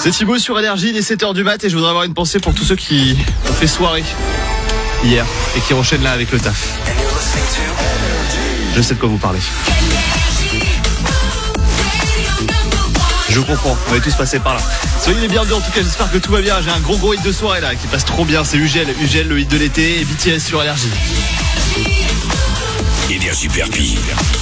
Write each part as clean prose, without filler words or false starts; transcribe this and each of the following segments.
C'est Thibaut sur Énergie, il est 7h du mat et je voudrais avoir une pensée pour tous ceux qui ont fait soirée hier et qui enchaînent là avec le taf. Je sais de quoi vous parlez. Je comprends, on est tous passés par là. Soyez les bienvenus, en tout cas j'espère que tout va bien. J'ai un gros hit de soirée là qui passe trop bien, c'est Ugel, le hit de l'été et BTS sur Énergie. Énergie Perpignan.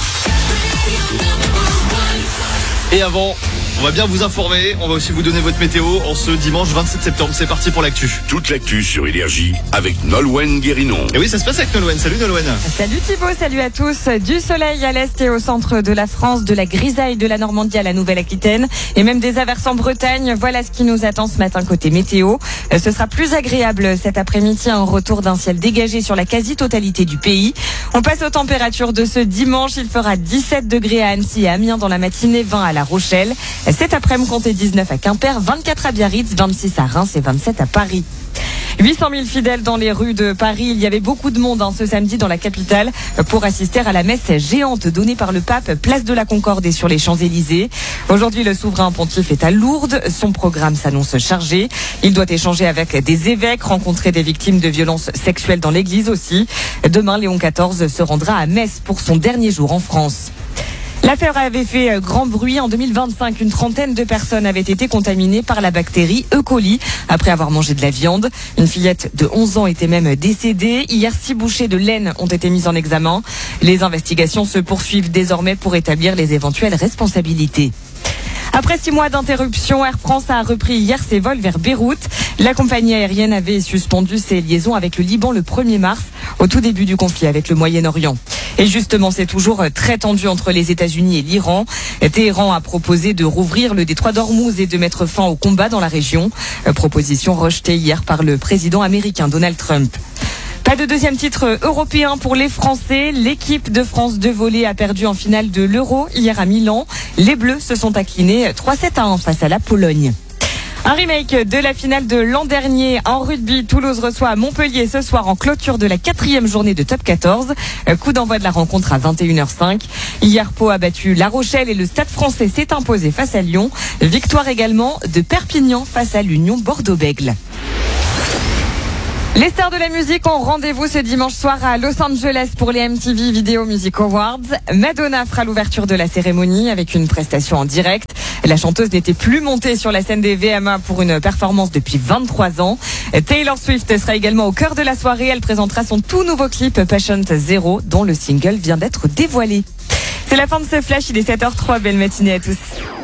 Et avant, on va bien vous informer, on va aussi vous donner votre météo en ce dimanche 27 septembre. C'est parti pour l'actu. Toute l'actu sur Énergie avec Nolwenn Guérinon. Et oui, ça se passe avec Nolwenn. Salut Nolwenn. Salut Thibaut, salut à tous. Du soleil à l'est et au centre de la France, de la grisaille de la Normandie à la Nouvelle-Aquitaine et même des averses en Bretagne. Voilà ce qui nous attend ce matin côté météo. Ce sera plus agréable cet après-midi, un retour d'un ciel dégagé sur la quasi-totalité du pays. On passe aux températures de ce dimanche. Il fera 17 degrés à Annecy et Amiens dans la matinée, 20 à La Rochelle. Cet après-midi, comptez 19 à Quimper, 24 à Biarritz, 26 à Reims et 27 à Paris. 800 000 fidèles dans les rues de Paris. Il y avait beaucoup de monde ce samedi dans la capitale pour assister à la messe géante donnée par le pape, place de la Concorde et sur les Champs-Élysées. Aujourd'hui, le souverain pontife est à Lourdes. Son programme s'annonce chargé. Il doit échanger avec des évêques, rencontrer des victimes de violences sexuelles dans l'église aussi. Demain, Léon XIV se rendra à Metz pour son dernier jour en France. L'affaire avait fait grand bruit. En 2025, une trentaine de personnes avaient été contaminées par la bactérie E. coli après avoir mangé de la viande. Une fillette de 11 ans était même décédée. Hier, 6 bouchées de laine ont été mises en examen. Les investigations se poursuivent désormais pour établir les éventuelles responsabilités. Après 6 mois d'interruption, Air France a repris hier ses vols vers Beyrouth. La compagnie aérienne avait suspendu ses liaisons avec le Liban le 1er mars, au tout début du conflit avec le Moyen-Orient. Et justement, c'est toujours très tendu entre les États-Unis et l'Iran. Téhéran a proposé de rouvrir le détroit d'Ormuz et de mettre fin au combat dans la région. Proposition rejetée hier par le président américain Donald Trump. Pas de deuxième titre européen pour les Français. L'équipe de France de volley a perdu en finale de l'Euro hier à Milan. Les Bleus se sont inclinés 3-7-1 face à la Pologne. Un remake de la finale de l'an dernier en rugby. Toulouse reçoit Montpellier ce soir en clôture de la 4e journée de Top 14. Coup d'envoi de la rencontre à 21h05. Hier, Pau a battu La Rochelle et le Stade Français s'est imposé face à Lyon. Victoire également de Perpignan face à l'Union Bordeaux-Bègles. Les stars de la musique ont rendez-vous ce dimanche soir à Los Angeles pour les MTV Video Music Awards. Madonna fera l'ouverture de la cérémonie avec une prestation en direct. La chanteuse n'était plus montée sur la scène des VMA pour une performance depuis 23 ans. Taylor Swift sera également au cœur de la soirée. Elle présentera son tout nouveau clip Patient Zero dont le single vient d'être dévoilé. C'est la fin de ce flash, il est 7h03. Belle matinée à tous.